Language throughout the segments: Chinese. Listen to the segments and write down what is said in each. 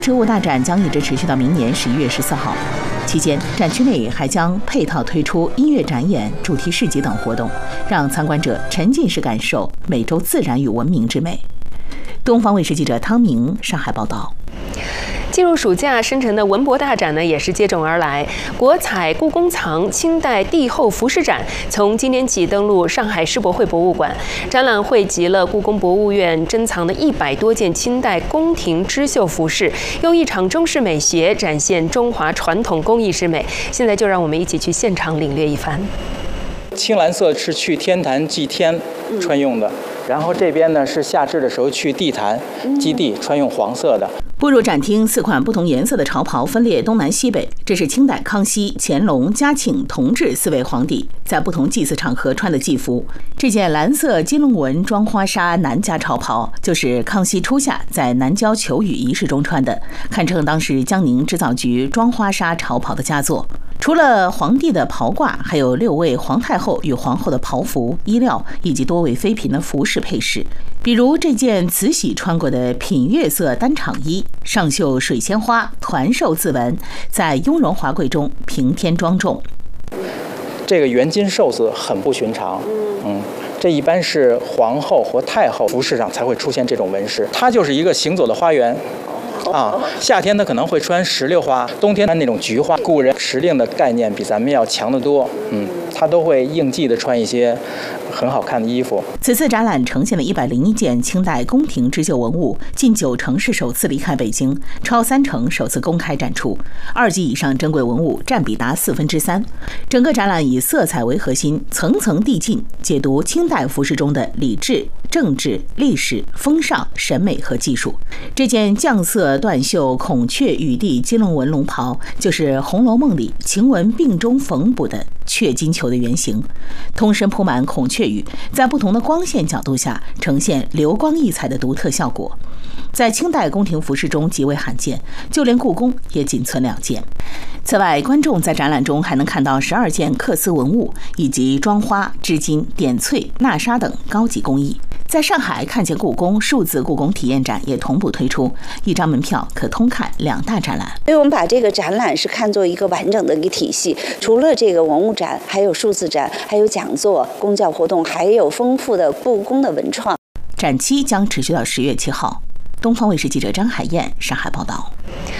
车物大展将一直持续到明年11月14号，期间展区内还将配套推出音乐展演、主题市集等活动，让参观者沉浸式感受美洲自然与文明之美。东方卫视记者汤明上海报道。 进入暑假，深圳的文博大展呢也是接踵而来。国彩故宫藏清代帝后服饰展从今年起登陆上海世博会博物馆，展览汇集了故宫博物院珍藏的100多件清代宫廷织绣服饰，用一场中式美学展现中华传统工艺之美。现在就让我们一起去现场领略一番。 青蓝色是去天坛祭天穿用的，然后这边呢是夏至的时候去地坛祭地穿用黄色的。 步入展厅，4款不同颜色的朝袍分列东南西北，这是清代康熙、乾隆、嘉庆、同治4位皇帝在不同祭祀场合穿的祭服。这件蓝色金龙纹装花纱南家朝袍，就是康熙初夏在南郊求雨仪式中穿的，堪称当时江宁织造局装花纱朝袍的佳作。除了皇帝的袍褂，还有6位皇太后与皇后的袍服、衣料，以及多位妃嫔的服饰配饰。比如这件慈禧穿过的品月色单场衣，上绣水仙花、团寿字纹，在雍容华贵中平添庄重。 这个圆金寿字很不寻常，这一般是皇后或太后服饰上才会出现这种纹饰，它就是一个行走的花园。夏天它可能会穿石榴花，冬天穿那种菊花。古人时令的概念比咱们要强得多，它都会应季的穿一些很好看的衣服。 此次展览呈现了101件清代宫廷织绣文物，近90%是首次离开北京，超30%首次公开展出，2级以上珍贵文物占比达3/4。整个展览以色彩为核心，层层递进，解读清代服饰中的礼制、政治、历史、风尚、审美和技术。这件绛色缎绣孔雀羽地金龙纹龙袍，就是《红楼梦》里晴雯病中缝补的雀金球的原型，通身铺满孔雀羽，在不同的光线角度下呈现流光溢彩的独特效果，在清代宫廷服饰中极为罕见，就连故宫也仅存2件。此外，观众在展览中还能看到12件缂丝文物，以及装花、织金、点翠、纳纱等高级工艺。在上海看见故宫数字故宫体验展也同步推出，1张门票可通看2大展览。 所以我们把这个展览是看作一个完整的一个体系，除了这个文物展，还有数字展，还有讲座、公教活动，还有丰富的故宫的文创。 展期将持续到10月7号。东方卫视记者张海燕上海报道。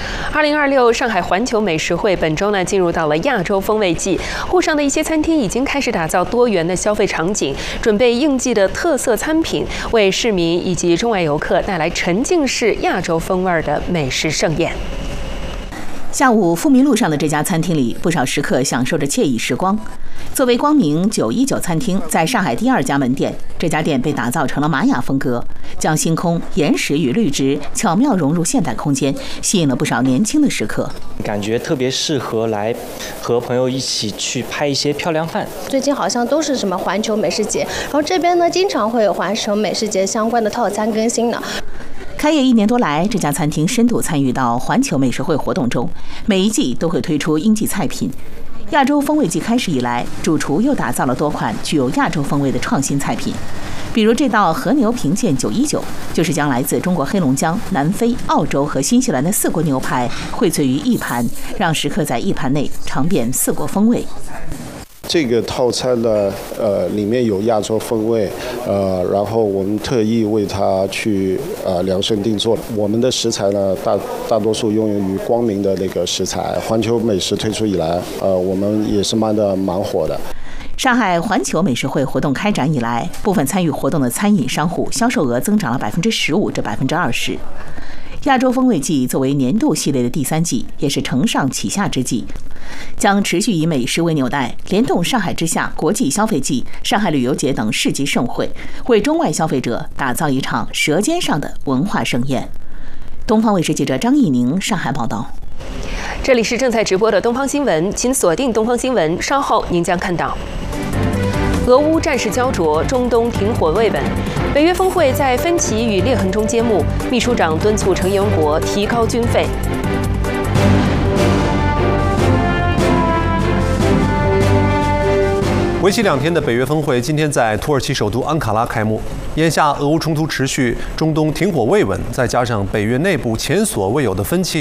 2026上海环球美食会本周呢进入到了亚洲风味季，沪上的一些餐厅已经开始打造多元的消费场景，准备应季的特色餐品，为市民以及中外游客带来沉浸式亚洲风味的美食盛宴。 下午，富民路上的这家餐厅里，不少食客享受着惬意时光。作为光明919餐厅在上海第2家门店，这家店被打造成了玛雅风格，将星空、岩石与绿植巧妙融入现代空间，吸引了不少年轻的食客。 感觉特别适合来和朋友一起去拍一些漂亮饭。 最近好像都是什么环球美食节，然后这边呢经常会有环球美食节相关的套餐更新呢。 开业1年多来，这家餐厅深度参与到环球美食会活动中，每一季都会推出应季菜品。亚洲风味季开始以来，主厨又打造了多款具有亚洲风味的创新菜品，比如这道和牛评鉴919，就是将来自中国黑龙江、南非、澳洲和新西兰的4国牛排荟萃于一盘，让食客在一盘内尝遍4国风味。 这个套餐呢，里面有亚洲风味，然后我们特意为它去量身定做。我们的食材呢，大多数用于光明的那个食材。环球美食推出以来，我们也是卖得蛮火的。 上海环球美食会活动开展以来，部分参与活动的餐饮商户销售额增长了15%至20%。亚洲风味季作为年度系列的第3季，也是承上启下之际，将持续以美食为纽带，联动上海之夏国际消费季、上海旅游节等市级盛会，为中外消费者打造一场舌尖上的文化盛宴。东方卫视记者张艺宁上海报道。 这里是正在直播的东方新闻，请锁定东方新闻，稍后您将看到。俄乌战事焦灼，中东停火未稳，北约峰会在分歧与裂痕中揭幕。秘书长敦促成员国提高军费。 为期2天的北约峰会今天在土耳其首都安卡拉开幕。眼下俄乌冲突持续，中东停火未稳，再加上北约内部前所未有的分歧。